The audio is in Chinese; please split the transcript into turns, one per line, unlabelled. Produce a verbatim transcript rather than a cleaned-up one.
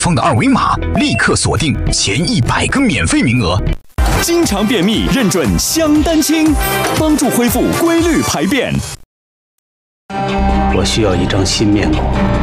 方的二维码，立刻锁定前一百个免费名额。
经常便秘，认准香丹清，帮助恢复规律排便。
我需要一张新面孔。